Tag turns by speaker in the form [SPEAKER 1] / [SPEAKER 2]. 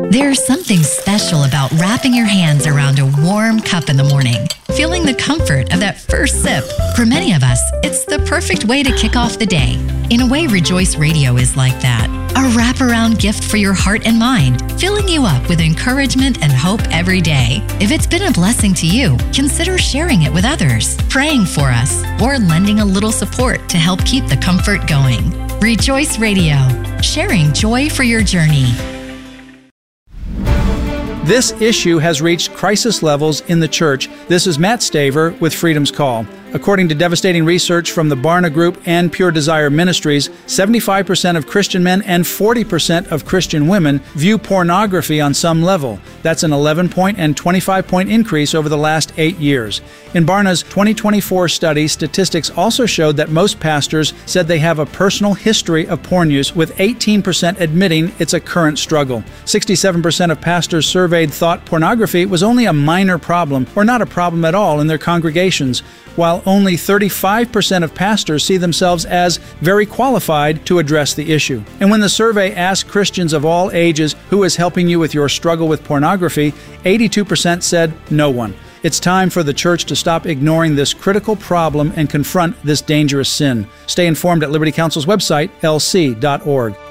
[SPEAKER 1] There's something special about wrapping your hands around a warm cup in the morning, feeling the comfort of that first sip. For many of us, it's the perfect way to kick off the day. In a way, Rejoice Radio is like that. A wraparound gift for your heart and mind, filling you up with encouragement and hope every day. If it's been a blessing to you, consider sharing it with others, praying for us, or lending a little support to help keep the comfort going. Rejoice Radio, sharing joy for your journey.
[SPEAKER 2] This issue has reached crisis levels in the church. This is Matt Staver with Freedom's Call. According to devastating research from the Barna Group and Pure Desire Ministries, 75% of Christian men and 40% of Christian women view pornography on some level. That's an 11-point and 25-point increase over the last 8 years. In Barna's 2024 study, statistics also showed that most pastors said they have a personal history of porn use, with 18% admitting it's a current struggle. 67% of pastors surveyed thought pornography was only a minor problem or not a problem at all in their congregations, while only 35% of pastors see themselves as very qualified to address the issue. And when the survey asked Christians of all ages who is helping you with your struggle with pornography, 82% said no one. It's time for the church to stop ignoring this critical problem and confront this dangerous sin. Stay informed at Liberty Counsel's website, lc.org.